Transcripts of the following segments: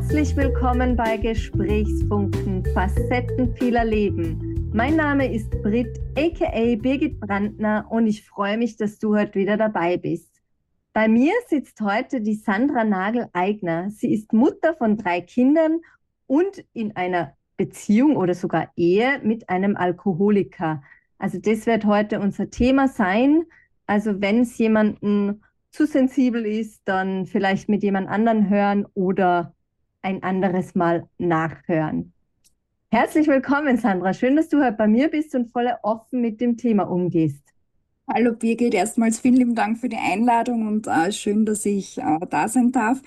Herzlich willkommen bei Gesprächsfunken, Facetten vieler Leben. Mein Name ist Brit, aka Birgit Brandner, und ich freue mich, dass du heute wieder dabei bist. Bei mir sitzt heute die Sandra Nagel-Eigner. Sie ist Mutter von 3 Kindern und in einer Beziehung oder sogar Ehe mit einem Alkoholiker. Also das wird heute unser Thema sein. Also wenn es jemanden zu sensibel ist, dann vielleicht mit jemand anderen hören oder ein anderes Mal nachhören. Herzlich willkommen, Sandra. Schön, dass du heute bei mir bist und voll offen mit dem Thema umgehst. Hallo Birgit, erstmals vielen lieben Dank für die Einladung und schön, dass ich da sein darf.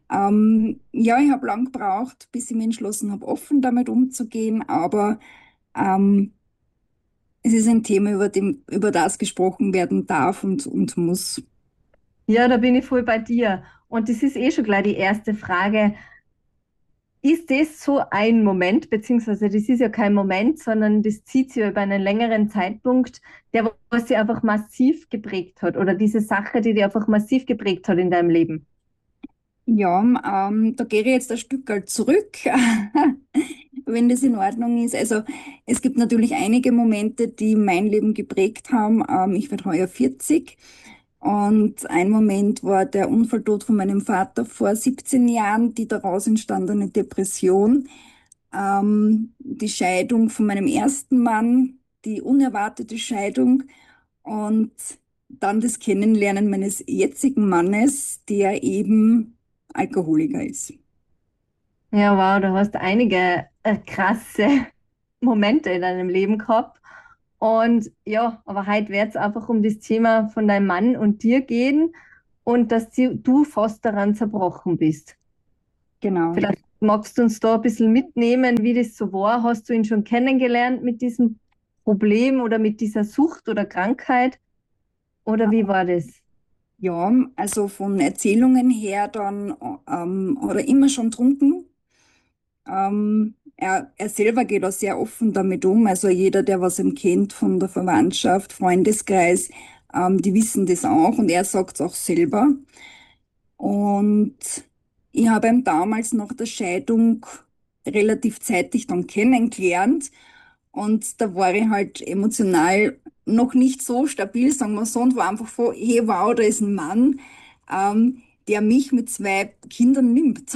Ja, ich habe lang gebraucht, bis ich mich entschlossen habe, offen damit umzugehen, aber ähm, es ist ein Thema, über das gesprochen werden darf und muss. Ja, da bin ich voll bei dir. Und das ist eh schon gleich die erste Frage. Ist das so ein Moment, beziehungsweise das ist ja kein Moment, sondern das zieht sich ja über einen längeren Zeitpunkt, der was sie einfach massiv geprägt hat oder diese Sache, die dich einfach massiv geprägt hat in deinem Leben? Ja, da gehe ich jetzt ein Stück halt zurück, wenn das in Ordnung ist. Also es gibt natürlich einige Momente, die mein Leben geprägt haben. Ich werde heuer 40. Und ein Moment war der Unfalltod von meinem Vater vor 17 Jahren, die daraus entstandene Depression, die Scheidung von meinem ersten Mann, die unerwartete Scheidung und dann das Kennenlernen meines jetzigen Mannes, der eben Alkoholiker ist. Ja, wow, du hast einige krasse Momente in deinem Leben gehabt. Und ja, aber heute wird es einfach um das Thema von deinem Mann und dir gehen und dass du fast daran zerbrochen bist. Genau. Vielleicht magst du uns da ein bisschen mitnehmen, wie das so war. Hast du ihn schon kennengelernt mit diesem Problem oder mit dieser Sucht oder Krankheit? Oder wie war das? Ja, also von Erzählungen her dann hat er immer schon getrunken. Er selber geht auch sehr offen damit um. Also jeder, der was ihm kennt von der Verwandtschaft, Freundeskreis, die wissen das auch und er sagt es auch selber. Und ich habe ihn damals nach der Scheidung relativ zeitig dann kennengelernt und da war ich halt emotional noch nicht so stabil, sagen wir so, und war einfach so, hey, wow, da ist ein Mann, der mich mit 2 Kindern nimmt.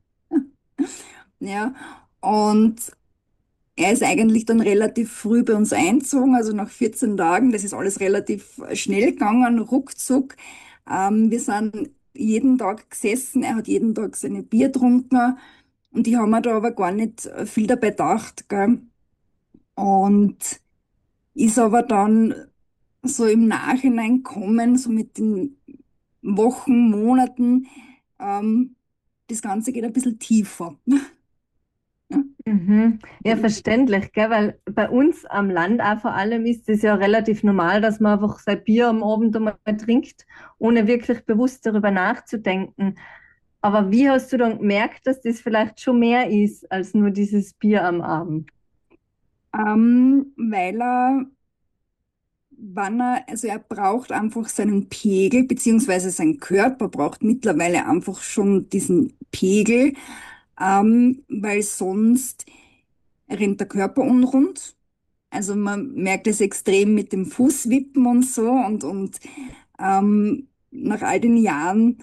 Ja, und er ist eigentlich dann relativ früh bei uns eingezogen, also nach 14 Tagen. Das ist alles relativ schnell gegangen, ruckzuck. Wir sind jeden Tag gesessen, er hat jeden Tag seine Bier getrunken und ich habe mir da aber gar nicht viel dabei gedacht, gell. Und ist aber dann so im Nachhinein kommen, so mit den Wochen, Monaten, ähm, das Ganze geht ein bisschen tiefer. Mhm. Ja, verständlich, gell? Weil bei uns am Land auch vor allem ist es ja relativ normal, dass man einfach sein Bier am Abend einmal trinkt, ohne wirklich bewusst darüber nachzudenken. Aber wie hast du dann gemerkt, dass das vielleicht schon mehr ist als nur dieses Bier am Abend? Weil also er braucht einfach seinen Pegel, beziehungsweise sein Körper braucht mittlerweile einfach schon diesen Pegel, weil sonst rennt der Körper unrund. Also man merkt es extrem mit dem Fußwippen und so und nach all den Jahren,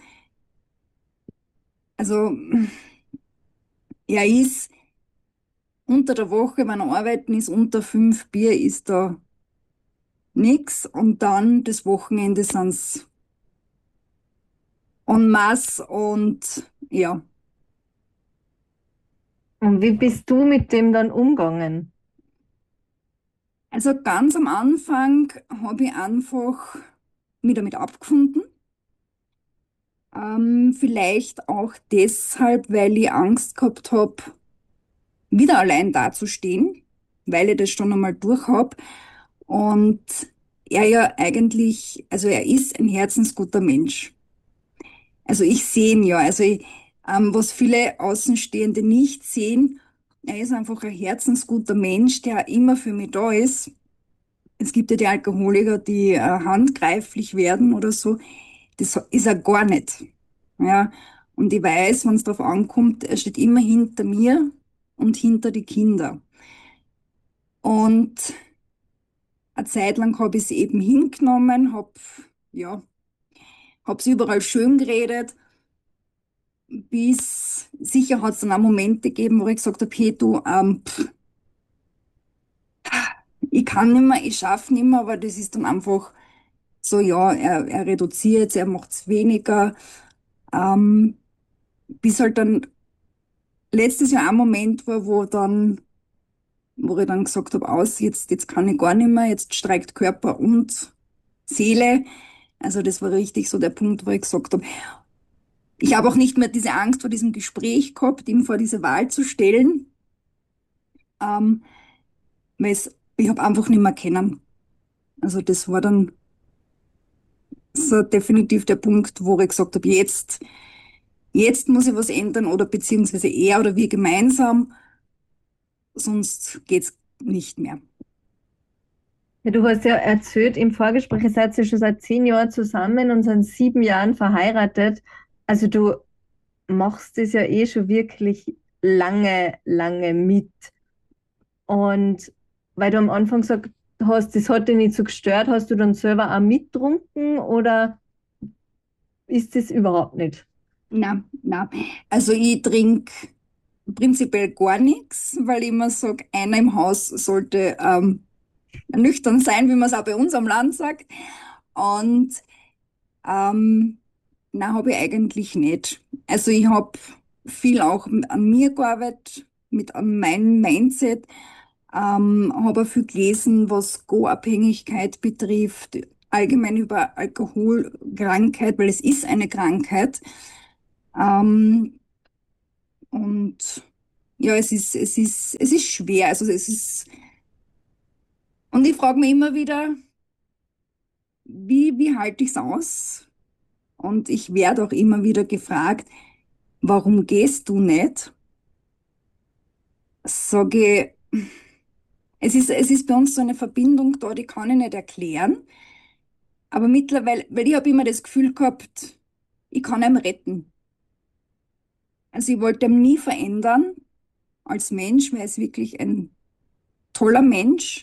also er ist unter der Woche, wenn er arbeiten ist, unter 5 Bier ist da nix und dann das Wochenende sind's en masse und ja. Und wie bist du mit dem dann umgegangen? Also ganz am Anfang habe ich einfach mich damit abgefunden. Vielleicht auch deshalb, weil ich Angst gehabt habe, wieder allein dazustehen, weil ich das schon einmal durch habe. Und er ja eigentlich, also er ist ein herzensguter Mensch. Also ich sehe ihn ja, was viele Außenstehende nicht sehen, er ist einfach ein herzensguter Mensch, der immer für mich da ist. Es gibt ja die Alkoholiker, die handgreiflich werden oder so. Das ist er gar nicht. Ja. Und ich weiß, wenn es darauf ankommt, er steht immer hinter mir und hinter die Kinder. Und eine Zeit lang habe ich es eben hingenommen, ja, habe es überall schön geredet, bis sicher hat es dann auch Momente gegeben, wo ich gesagt habe, hey du, ich kann nicht mehr, ich schaffe nicht mehr, aber das ist dann einfach so, ja, er reduziert, er macht es weniger, ähm, bis halt dann letztes Jahr ein Moment war, wo ich dann gesagt habe, jetzt kann ich gar nicht mehr, jetzt streikt Körper und Seele. Also das war richtig so der Punkt, wo ich gesagt habe, ich habe auch nicht mehr diese Angst vor diesem Gespräch gehabt, ihm vor diese Wahl zu stellen, ähm, ich habe einfach nicht mehr kennen. Also das war dann so definitiv der Punkt, wo ich gesagt habe, jetzt muss ich was ändern oder beziehungsweise er oder wir gemeinsam, sonst geht's nicht mehr. Ja, du hast ja erzählt im Vorgespräch, ihr seid ja schon seit 10 Jahren zusammen und seit 7 Jahren verheiratet. Also du machst das ja eh schon wirklich lange, lange mit. Und weil du am Anfang gesagt hast, das hat dich nicht so gestört, hast du dann selber auch mittrunken oder ist das überhaupt nicht? Na. Also ich trinke prinzipiell gar nichts, weil ich immer sage, einer im Haus sollte nüchtern sein, wie man es auch bei uns am Land sagt. Und ähm, na, habe ich eigentlich nicht. Also ich habe viel auch an mir gearbeitet, an meinem Mindset, habe auch viel gelesen, was Go-Abhängigkeit betrifft, allgemein über Alkoholkrankheit, weil es ist eine Krankheit. Ähm, und ja, es ist schwer. Und ich frage mich immer wieder, wie halte ich es aus? Und ich werde auch immer wieder gefragt, warum gehst du nicht? Sage, es ist bei uns so eine Verbindung da, die kann ich nicht erklären. Aber mittlerweile, weil ich habe immer das Gefühl gehabt, ich kann ihn retten. Also ich wollte ihn nie verändern als Mensch, weil er ist wirklich ein toller Mensch,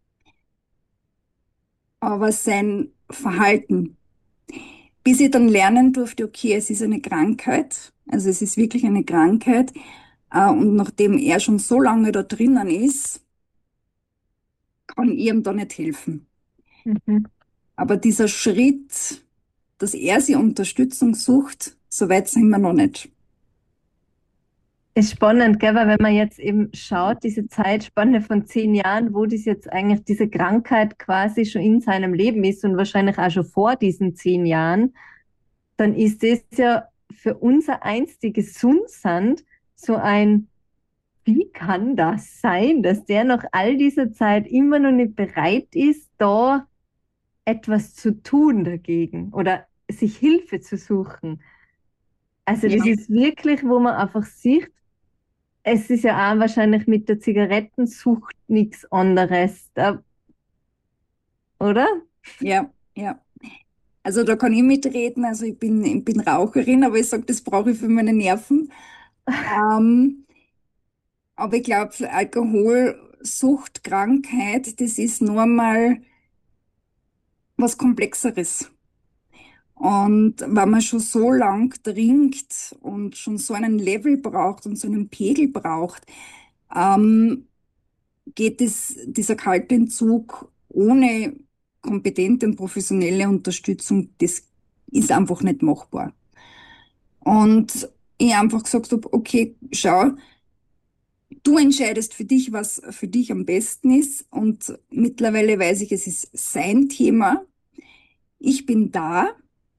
aber sein Verhalten, bis ich dann lernen durfte, okay, es ist eine Krankheit, also es ist wirklich eine Krankheit, und nachdem er schon so lange da drinnen ist, kann ich ihm da nicht helfen. Mhm. Aber dieser Schritt, dass er sie Unterstützung sucht, so weit sind wir noch nicht. Ist spannend, gell? Weil wenn man jetzt eben schaut, diese Zeitspanne von 10 Jahren, wo das jetzt eigentlich diese Krankheit quasi schon in seinem Leben ist und wahrscheinlich auch schon vor diesen 10 Jahren, dann ist das ja für unser einstiges Gesundsein so ein, wie kann das sein, dass der nach all dieser Zeit immer noch nicht bereit ist, da etwas zu tun dagegen oder sich Hilfe zu suchen. Also das Ja, ist wirklich, wo man einfach sieht, es ist ja auch wahrscheinlich mit der Zigarettensucht nichts anderes, da, oder? ja. Also da kann ich mitreden. Also ich bin Raucherin, aber ich sage, das brauche ich für meine Nerven. Ähm, aber ich glaube, Alkoholsucht, Krankheit, das ist nur mal was Komplexeres. Und wenn man schon so lang trinkt und schon so einen Level braucht und so einen Pegel braucht, ähm, dieser kalte Entzug ohne kompetente und professionelle Unterstützung, das ist einfach nicht machbar. Und ich einfach gesagt habe, okay, schau, du entscheidest für dich, was für dich am besten ist. Und mittlerweile weiß ich, es ist sein Thema. Ich bin da,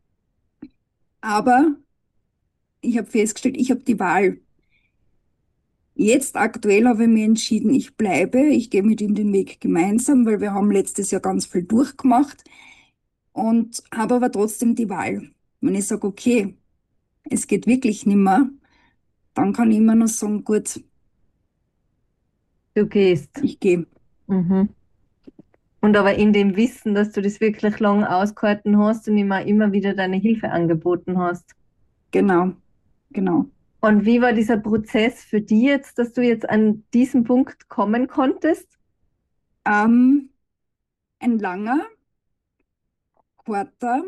aber ich habe festgestellt, ich habe die Wahl. Jetzt aktuell habe ich mir entschieden, ich bleibe, ich gehe mit ihm den Weg gemeinsam, weil wir haben letztes Jahr ganz viel durchgemacht und habe aber trotzdem die Wahl. Wenn ich sage, okay, es geht wirklich nimmer, dann kann ich immer noch sagen, gut, Du gehst. ich gehe. Mhm. Und aber in dem Wissen, dass du das wirklich lang ausgehalten hast und immer wieder deine Hilfe angeboten hast. Genau. genau. Und wie war dieser Prozess für dich jetzt, dass du jetzt an diesen Punkt kommen konntest? Ähm, ein langer, harter,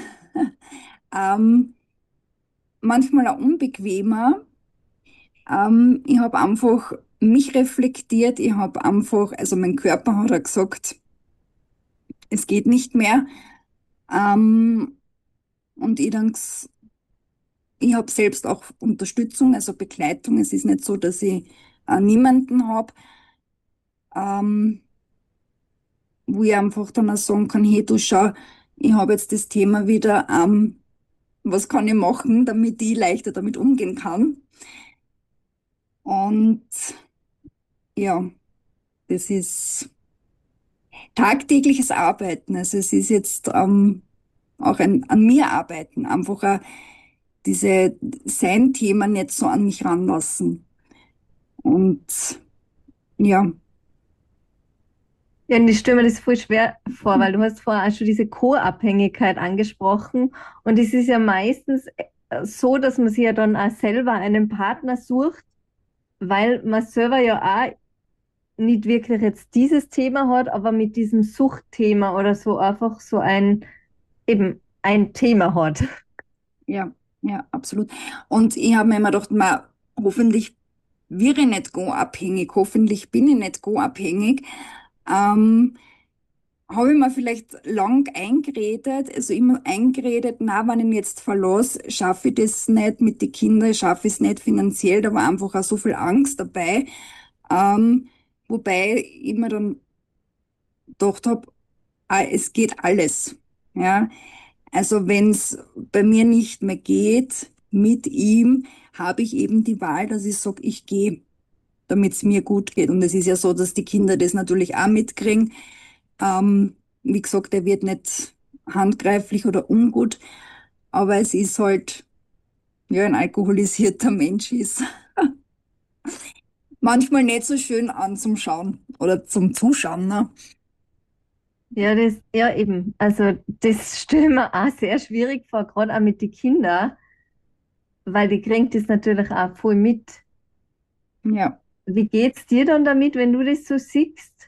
ähm, manchmal auch unbequemer. Ich habe einfach mich reflektiert, ich habe einfach, also mein Körper hat auch gesagt, es geht nicht mehr. Ähm, und ich habe selbst auch Unterstützung, also Begleitung. Es ist nicht so, dass ich niemanden habe, ähm, wo ich einfach dann auch sagen kann, hey, du schau, ich habe jetzt das Thema wieder, was kann ich machen, damit ich leichter damit umgehen kann. Und ja, das ist tagtägliches Arbeiten. Also es ist jetzt auch an mir arbeiten, einfach auch diese sein Thema nicht so an mich ranlassen. Und ja, Ja, und ich stelle mir das voll schwer vor, weil du hast vorher auch schon diese Co-Abhängigkeit angesprochen. Und es ist ja meistens so, dass man sich ja dann auch selber einen Partner sucht, weil man selber ja auch nicht wirklich jetzt dieses Thema hat, aber mit diesem Suchtthema oder so einfach so eben ein Thema hat. ja, ja, absolut. Und ich habe mir immer gedacht, hoffentlich wäre ich nicht go-abhängig, hoffentlich bin ich nicht go-abhängig. Ähm, habe ich mir vielleicht lang eingeredet, also immer eingeredet, na, wenn ich ihn jetzt verlasse, schaffe ich das nicht mit den Kindern, schaffe ich es nicht finanziell, da war einfach auch so viel Angst dabei. Ähm, wobei ich mir dann gedacht habe, es geht alles. Ja, also wenn es bei mir nicht mehr geht mit ihm, habe ich eben die Wahl, dass ich sage, ich gehe, damit es mir gut geht. Und es ist ja so, dass die Kinder das natürlich auch mitkriegen. Wie gesagt, er wird nicht handgreiflich oder ungut, aber es ist halt, ja, ein alkoholisierter Mensch ist manchmal nicht so schön anzuschauen oder zum Zuschauen, ne? Ja, ja eben. Also das stelle mir auch sehr schwierig vor, gerade auch mit den Kindern, weil die kriegen das natürlich auch voll mit. Ja. Wie geht's dir dann damit, wenn du das so siehst?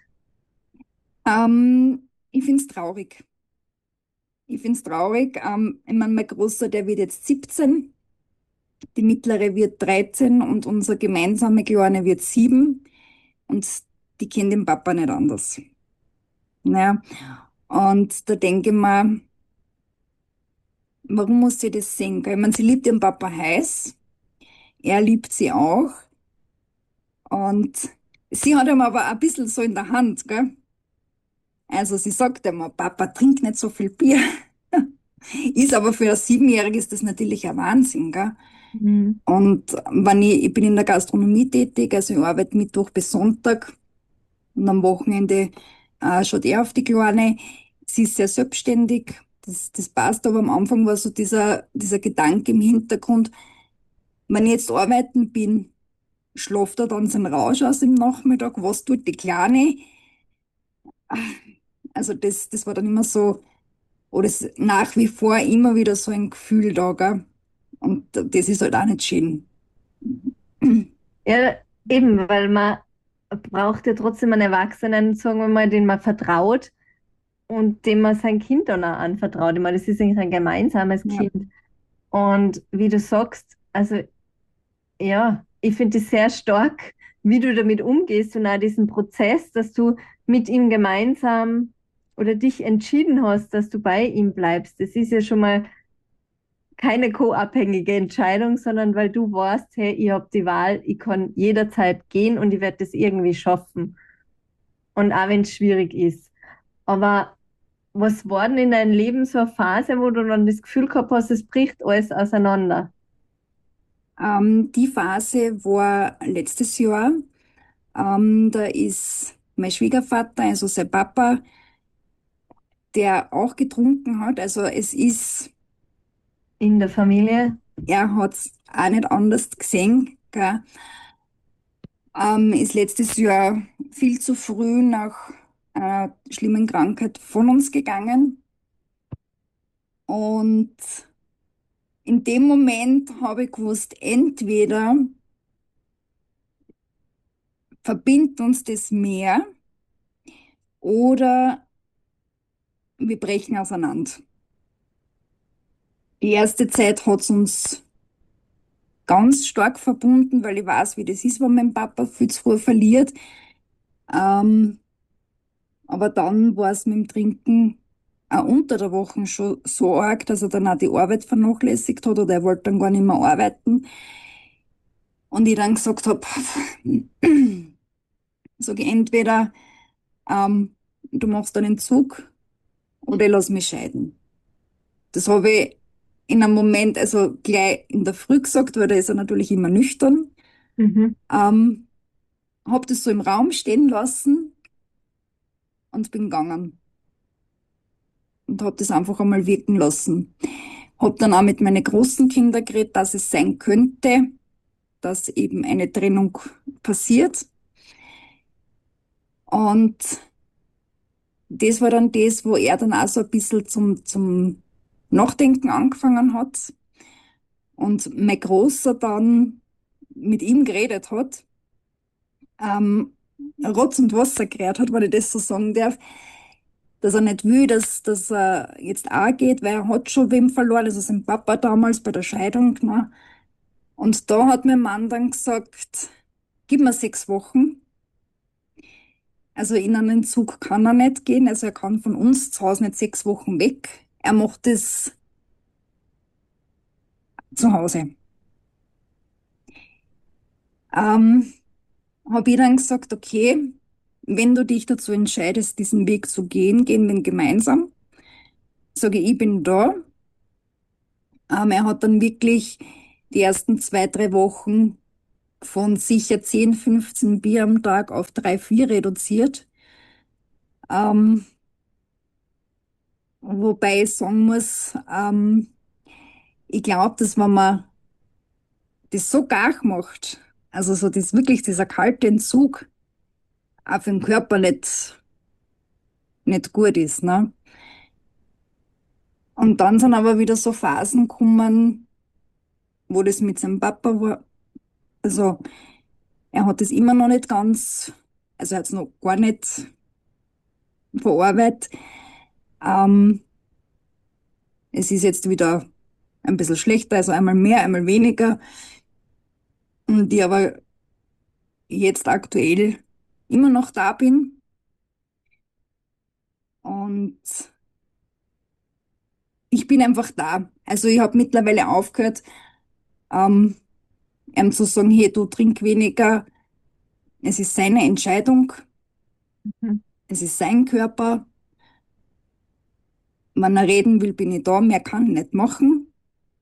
Ich find's traurig. Ich find's traurig. Ich mein, mein Großer, der wird jetzt 17, die mittlere wird 13 und unsere gemeinsame Kleine wird 7 und die kennt den Papa nicht anders. Naja, und da denke ich mir, warum muss sie das sehen? Gell? Ich meine, sie liebt ihren Papa heiß, er liebt sie auch und sie hat ihn aber ein bisschen so in der Hand, gell? Also sie sagt immer, Papa, trink nicht so viel Bier. Ist aber für ein Siebenjähriges das natürlich ein Wahnsinn, gell? Mhm. Und wenn ich bin in der Gastronomie tätig, also ich arbeite Mittwoch bis Sonntag und am Wochenende schaut er auf die Kleine. Sie ist sehr selbstständig, das passt, aber am Anfang war so dieser Gedanke im Hintergrund, wenn ich jetzt arbeiten bin, schlaft er dann seinen Rausch aus im Nachmittag, was tut die Kleine? Also das war dann immer so, oder es ist nach wie vor immer wieder so ein Gefühl da, gell? Und das ist halt auch nicht schön. Ja, eben, weil man braucht ja trotzdem einen Erwachsenen, sagen wir mal, den man vertraut und dem man sein Kind dann auch anvertraut. Ich meine, das ist eigentlich ein gemeinsames Ja. Kind. Und wie du sagst, also ja, ich finde es sehr stark, wie du damit umgehst und auch diesen Prozess, dass du mit ihm gemeinsam oder dich entschieden hast, dass du bei ihm bleibst. Das ist ja schon mal keine co-abhängige Entscheidung, sondern weil du weißt, hey, ich habe die Wahl, ich kann jederzeit gehen und ich werde das irgendwie schaffen. Und auch wenn es schwierig ist. Aber was war denn in deinem Leben so eine Phase, wo du dann das Gefühl gehabt hast, es bricht alles auseinander? Die Phase war letztes Jahr. Da ist mein Schwiegervater, also sein Papa, der auch getrunken hat. Also es ist, In der Familie? er hat es auch nicht anders gesehen, gell? Ist letztes Jahr viel zu früh nach einer schlimmen Krankheit von uns gegangen. Und in dem Moment habe ich gewusst, entweder verbindet uns das mehr oder wir brechen auseinander. Die erste Zeit hat es uns ganz stark verbunden, weil ich weiß, wie das ist, wenn mein Papa viel zu früh verliert. Ähm, aber dann war es mit dem Trinken auch unter der Woche schon so arg, dass er dann auch die Arbeit vernachlässigt hat oder er wollte dann gar nicht mehr arbeiten. Und ich dann gesagt habe, sag ich, entweder du machst einen Entzug oder ich lass mich scheiden. Das habe ich in einem Moment, also gleich in der Früh gesagt, weil da ist er natürlich immer nüchtern. Mhm. Ähm, habe das so im Raum stehen lassen und bin gegangen und habe das einfach einmal wirken lassen. Habe dann auch mit meinen großen Kindern geredet, dass es sein könnte, dass eben eine Trennung passiert. Und das war dann das, wo er dann auch so ein bisschen zum Nachdenken angefangen hat und mein Großer dann mit ihm geredet hat, ähm, Rotz und Wasser geredet hat, wenn ich das so sagen darf, dass er nicht will, dass er jetzt auch geht, weil er hat schon wem verloren, also sein Papa damals bei der Scheidung. Ne? Und da hat mein Mann dann gesagt, gib mir 6 Wochen. Also in einen Entzug kann er nicht gehen, also er kann von uns zu Hause nicht 6 Wochen weg. Er macht es zu Hause. Ähm, habe ich dann gesagt, okay, wenn du dich dazu entscheidest, diesen Weg zu gehen, gehen wir ihn gemeinsam. Sage ich bin da. Er hat dann wirklich die ersten 2, 3 Wochen von sicher 10, 15 Bier am Tag auf 3, 4 reduziert. Ähm, wobei ich sagen muss, ich glaube, dass wenn man das so gar macht, also so das wirklich dieser kalte Entzug, auch für den Körper nicht gut ist, ne? Und dann sind aber wieder so Phasen gekommen, wo das mit seinem Papa war. Also er hat das immer noch nicht ganz, also er hat es noch gar nicht verarbeitet. Ähm, es ist jetzt wieder ein bisschen schlechter, also einmal mehr, einmal weniger. Und ich aber jetzt aktuell immer noch da bin. Und ich bin einfach da. Also ich habe mittlerweile aufgehört, ähm, ihm zu sagen, hey, du trink weniger. Es ist seine Entscheidung, Mhm. es ist sein Körper. Wenn er reden will, bin ich da, mehr kann ich nicht machen.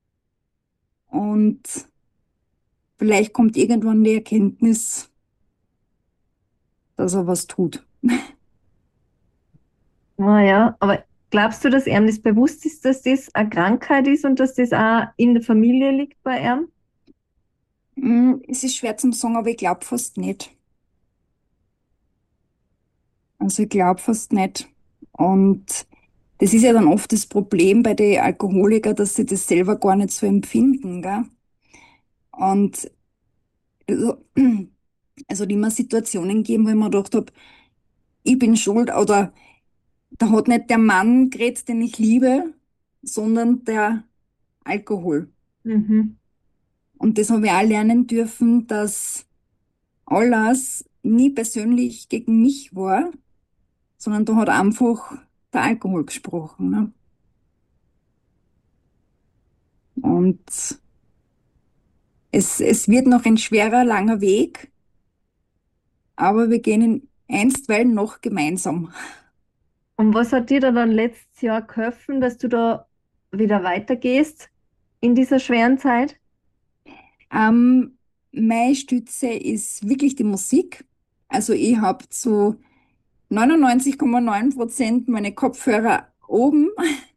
Und vielleicht kommt irgendwann die Erkenntnis, dass er was tut. Naja, aber glaubst du, dass ihm das bewusst ist, dass das eine Krankheit ist und dass das auch in der Familie liegt bei ihm? Es ist schwer zum sagen, aber ich glaube fast nicht. Also ich glaube fast nicht. Und das ist ja dann oft das Problem bei den Alkoholikern, dass sie das selber gar nicht so empfinden, gell? Und also, also die immer Situationen geben, wo ich mir gedacht habe, ich bin schuld oder da hat nicht der Mann geredet, den ich liebe, sondern der Alkohol. Mhm. Und das habe ich auch lernen dürfen, dass alles nie persönlich gegen mich war, sondern da hat einfach der Alkohol gesprochen. Ne? Und es wird noch ein schwerer, langer Weg, aber wir gehen ihn einstweilen noch gemeinsam. Und was hat dir da dann letztes Jahr geholfen, dass du da wieder weitergehst in dieser schweren Zeit? Ähm, meine Stütze ist wirklich die Musik. Also ich habe zu 99,9% meine Kopfhörer oben.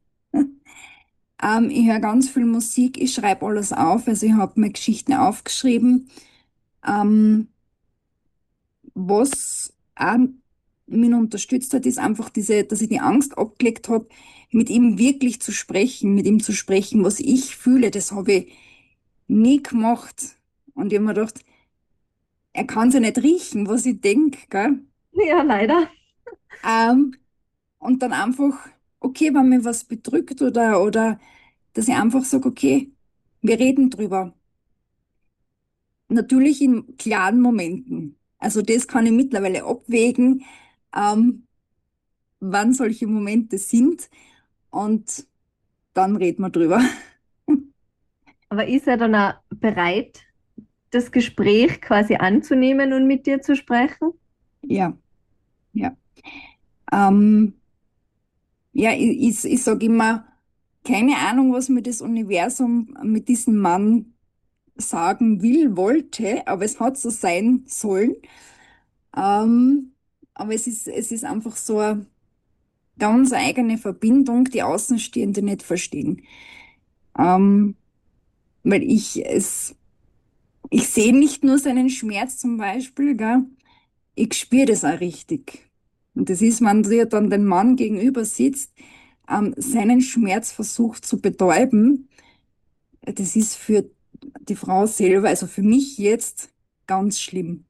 Ich höre ganz viel Musik, ich schreibe alles auf, also ich habe mir Geschichten aufgeschrieben. Ähm, was auch mich unterstützt hat, ist einfach dass ich die Angst abgelegt habe, mit ihm wirklich zu sprechen, mit ihm zu sprechen, was ich fühle. Das habe ich nie gemacht. Und ich habe mir gedacht, er kann ja nicht riechen, was ich denke, gell? Ja, leider. Ähm, und dann einfach, okay, wenn mir was bedrückt oder dass ich einfach sage, okay, wir reden drüber. Natürlich in klaren Momenten. Also das kann ich mittlerweile abwägen, ähm, wann solche Momente sind und dann reden wir drüber. Aber ist er dann auch bereit, das Gespräch quasi anzunehmen und mit dir zu sprechen? Ja, ja. Ähm, ja, ich sage immer, keine Ahnung, was mir das Universum mit diesem Mann sagen will, wollte, aber es hat so sein sollen. Ähm, aber es ist einfach so eine ganz eigene Verbindung, die Außenstehende nicht verstehen. Ähm, weil ich sehe nicht nur seinen Schmerz zum Beispiel, gell? Ich spüre das auch richtig. Und das ist, wenn dir dann den Mann gegenüber sitzt, seinen Schmerz versucht zu betäuben, das ist für die Frau selber, also für mich jetzt, ganz schlimm.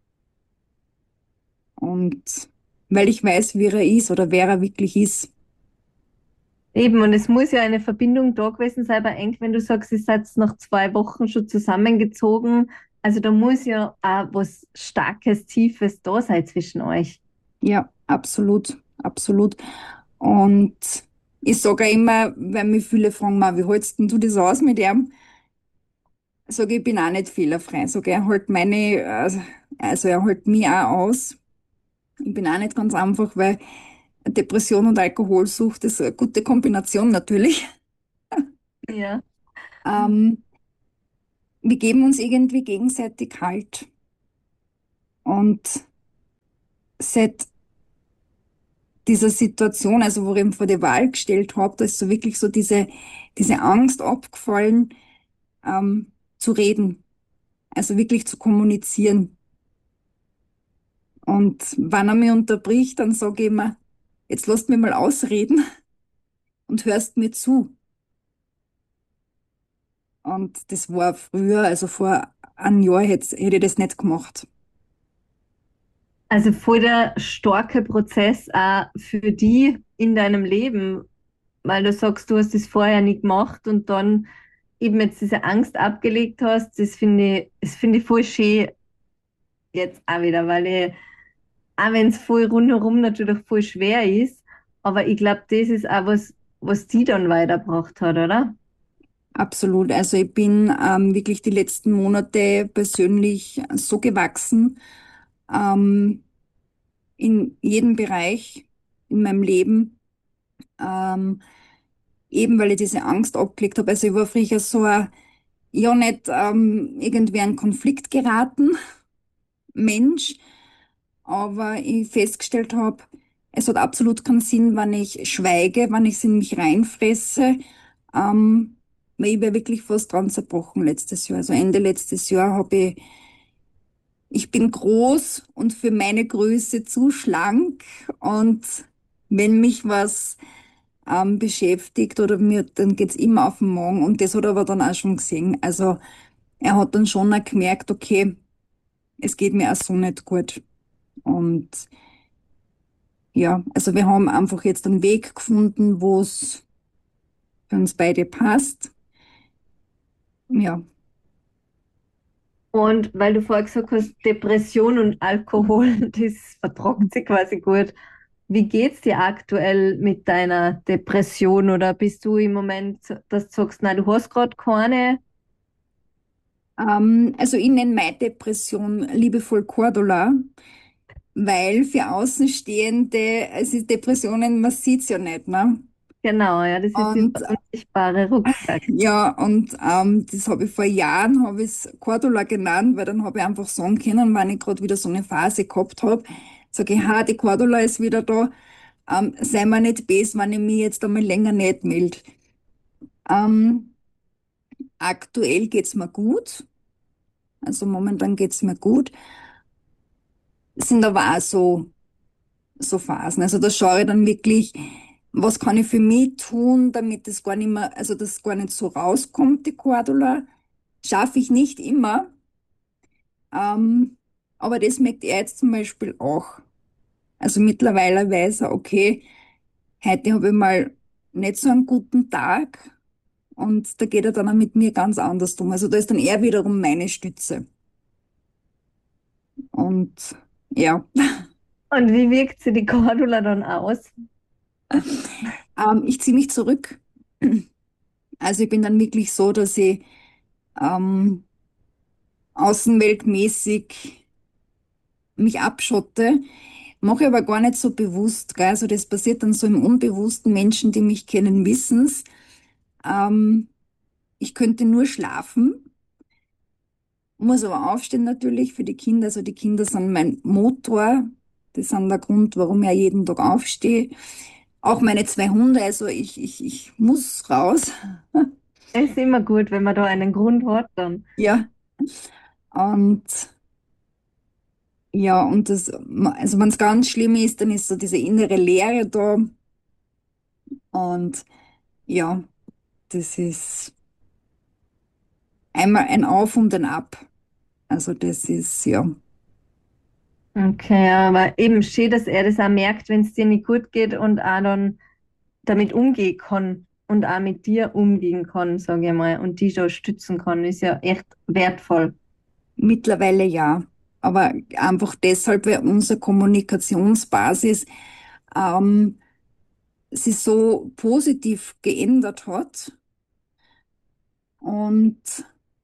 Und weil ich weiß, wie er ist oder wer er wirklich ist. Eben, und es muss ja eine Verbindung da gewesen sein bei Eng, wenn du sagst, ihr seid nach 2 Wochen schon zusammengezogen. Also da muss ja auch was Starkes, Tiefes da sein zwischen euch. Ja, absolut, absolut. Und ich sage auch immer, wenn mich viele fragen, "Ma, wie hältst denn du das aus mit ihm?" Sage ich, bin auch nicht fehlerfrei. Sage, er hält also er hält mich auch aus. Ich bin auch nicht ganz einfach, weil Depression und Alkoholsucht ist eine gute Kombination natürlich. Ja. Ähm, wir geben uns irgendwie gegenseitig Halt. Und seit dieser Situation, also wo ich ihn vor die Wahl gestellt habe, da ist so wirklich so diese Angst abgefallen, zu reden, also wirklich zu kommunizieren. Und wenn er mich unterbricht, dann sage ich immer, jetzt lasst mich mal ausreden und hörst mir zu. Und das war früher, also vor einem Jahr hätte ich das nicht gemacht. Also voll der starke Prozess auch für die in deinem Leben, weil du sagst, du hast das vorher nie gemacht und dann eben jetzt diese Angst abgelegt hast, das finde ich voll schön jetzt auch wieder, weil ich, auch wenn es voll rundherum natürlich voll schwer ist, aber ich glaube, das ist auch was, was die dann weitergebracht hat, oder? Absolut. Also ich bin wirklich die letzten Monate persönlich so gewachsen, ähm, in jedem Bereich in meinem Leben, ähm, eben weil ich diese Angst abgelegt habe. Also ich war früher so ein, ja nicht irgendwie in Konflikt geraten Mensch, aber ich festgestellt habe, es hat absolut keinen Sinn, wenn ich schweige, wenn ich es in mich reinfresse. Ähm, weil ich wäre wirklich fast dran zerbrochen letztes Jahr. Also Ende letztes Jahr ich bin groß und für meine Größe zu schlank und wenn mich was beschäftigt oder mir, dann geht's immer auf den Magen und das hat er aber dann auch schon gesehen. Also er hat dann schon auch gemerkt, okay, es geht mir auch so nicht gut. Und ja, also wir haben einfach jetzt einen Weg gefunden, wo es für uns beide passt. Ja, Und weil du vorher gesagt hast, Depression und Alkohol, das vertragt sich quasi gut. Wie geht's dir aktuell mit deiner Depression oder bist du im Moment, dass du sagst, nein, du hast gerade keine? also ich nenne meine Depression liebevoll Cordula, weil für Außenstehende, es ist Depressionen, man sieht's ja nicht, ne? Genau, ja, das ist dieser Und unsichtbare Rucksack. ja, und das habe ich vor Jahren, habe ich es Cordula genannt, weil dann habe ich einfach sagen können, wenn ich gerade wieder so eine Phase gehabt habe, sage ich, ha, die Cordula ist wieder da, sei mir nicht böse, wenn ich mich jetzt einmal länger nicht melde. Ähm, aktuell geht's mir gut, also momentan geht's mir gut. Es sind aber auch so so Phasen. Also da schaue ich dann wirklich, was kann ich für mich tun, damit das gar nicht mehr, also das gar nicht so rauskommt, die Cordula. Schaffe ich nicht immer. Ähm, aber das merkt er jetzt zum Beispiel auch. Also mittlerweile weiß er, okay, heute habe ich mal nicht so einen guten Tag und da geht er dann auch mit mir ganz anders um. Also da ist dann er wiederum meine Stütze. Und ja, Und wie wirkt sie die Cordula dann aus? ich ziehe mich zurück. Also ich bin dann wirklich so, dass ich ähm, außenweltmäßig mich abschotte, mache ich aber gar nicht so bewusst, gell? Also das passiert dann so im Unbewussten. Menschen, die mich kennen, wissen's. Ähm, Ich könnte nur schlafen, muss aber aufstehen natürlich für die Kinder. Also die Kinder sind mein Motor. Das sind der Grund, warum ich jeden Tag aufstehe. Auch meine zwei Hunde, also ich muss raus. Es ist immer gut, wenn man da einen Grund hat dann. Ja, und ja, und das, also wenn es ganz schlimm ist, dann ist so diese innere Leere da. Und ja, das ist einmal ein Auf und ein Ab. Also das ist, ja, Okay, aber eben schön, dass er das auch merkt, wenn es dir nicht gut geht und auch dann damit umgehen kann und auch mit dir umgehen kann, sage ich mal, und dich da stützen kann, ist ja echt wertvoll. mittlerweile ja. Aber einfach deshalb, weil unsere Kommunikationsbasis ähm, sich so positiv geändert hat. Und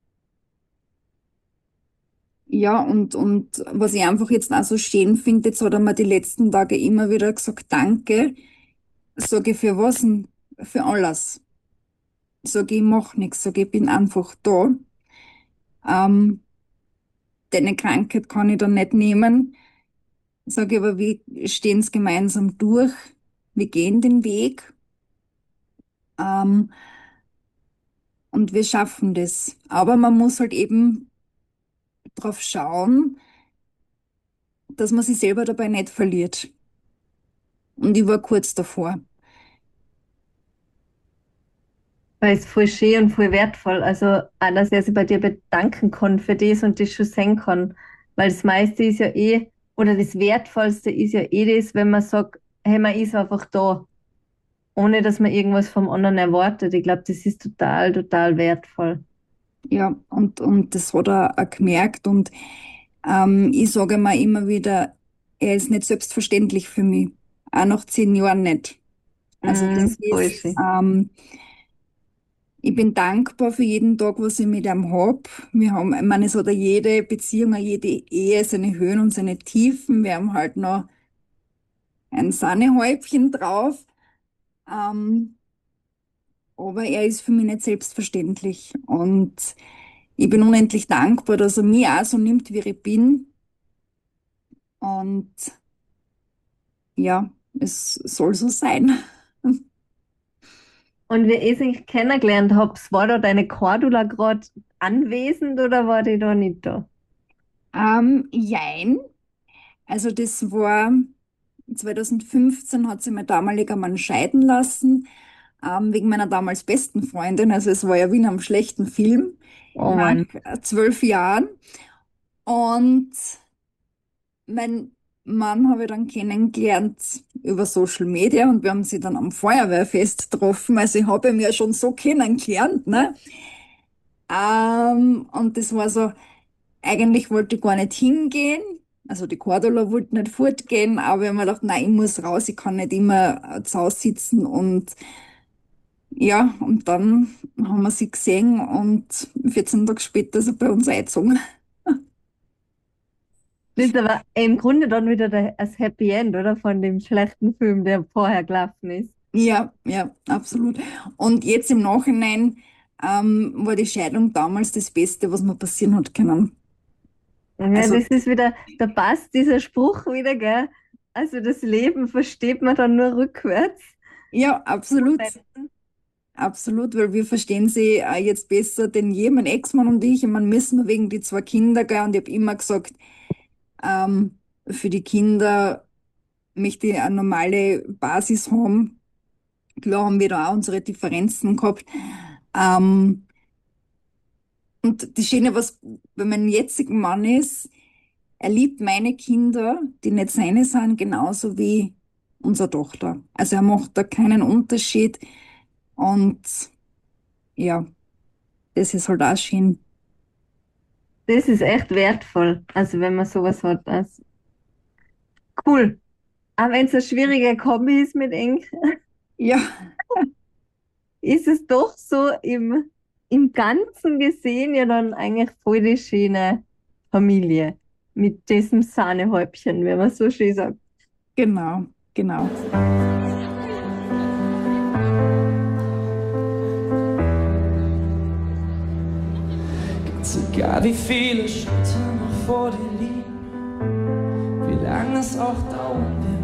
ja, und was ich einfach jetzt auch so schön finde, jetzt hat er mir die letzten Tage immer wieder gesagt, danke. Sage ich, für was denn? Für alles. Sage ich, mach nichts. Sage ich, bin einfach da. Ähm, Deine Krankheit kann ich dann nicht nehmen. Sage ich, aber wir stehen es gemeinsam durch. Wir gehen den Weg. Ähm, und wir schaffen das. Aber man muss halt eben drauf schauen, dass man sich selber dabei nicht verliert. Und ich war kurz davor. Weil es voll schön und voll wertvoll. Also, auch, dass er sich bei dir bedanken kann für das und das schon sehen kann. Weil das meiste ist ja eh, oder das Wertvollste ist ja eh das, wenn man sagt, hey, man ist einfach da, ohne dass man irgendwas vom anderen erwartet. Ich glaube, das ist total, total wertvoll. Ja, und das hat er auch gemerkt. Und ich sage mir immer wieder, er ist nicht selbstverständlich für mich. Auch nach 10 Jahren nicht. Also Mm, das voll ist, schön. ich bin dankbar für jeden Tag, was ich mit ihm hab. Wir haben, ich meine, es hat ja jede Beziehung, auch jede Ehe seine Höhen und seine Tiefen. Wir haben halt noch ein Sahnehäubchen drauf. Ähm, aber er ist für mich nicht selbstverständlich. Und ich bin unendlich dankbar, dass er mich auch so nimmt, wie ich bin. Und ja, es soll so sein. Und wie ich sich kennengelernt habe, war da deine Cordula gerade anwesend oder war die da nicht da? Jein. Also das war 2015 hat sich mein damaliger Mann scheiden lassen, wegen meiner damals besten Freundin. Also es war ja wie in einem schlechten Film Oh nach Mann. 12 Jahren. Und mein Mann habe ich dann kennengelernt über Social Media und wir haben sie dann am Feuerwehrfest getroffen. Also ich habe ihn ja schon so kennengelernt, ne? Und das war so, eigentlich wollte ich gar nicht hingehen. Also die Cordula wollte nicht fortgehen, aber ich habe mir gedacht, nein, ich muss raus, ich kann nicht immer zu Hause sitzen. Und ja, und dann haben wir sie gesehen und 14 Tage später ist er bei uns eingezogen. Das ist aber im Grunde dann wieder das Happy End, oder? Von dem schlechten Film, der vorher gelaufen ist. Ja, ja, absolut. Und jetzt im Nachhinein war die Scheidung damals das Beste, was mir passieren hat können. Ja, Also das ist wieder, da passt dieser Spruch wieder, gell? Also das Leben versteht man dann nur rückwärts. ja, absolut. Absolut, weil wir verstehen sie jetzt besser denn je, mein Ex-Mann und ich. Ich meine, müssen wir wegen die zwei Kinder, gell? Und ich habe immer gesagt, für die Kinder möchte ich eine normale Basis haben. Klar haben wir da auch unsere Differenzen gehabt. Ähm, und das Schöne, was bei meinem jetzigen Mann ist, er liebt meine Kinder, die nicht seine sind, genauso wie unsere Tochter. Also er macht da keinen Unterschied. Und ja, das ist halt auch schön. Das ist echt wertvoll. Also wenn man sowas hat. Also, cool. Aber wenn es eine schwierige Kombi ist mit Eng, Ja, ist es doch so im Ganzen gesehen ja dann eigentlich voll die schöne Familie. Mit diesem Sahnehäubchen, wenn man so schön sagt. genau, genau. Ganz egal wie viele Schritte noch vor dir liegen, wie lange es auch dauern wird.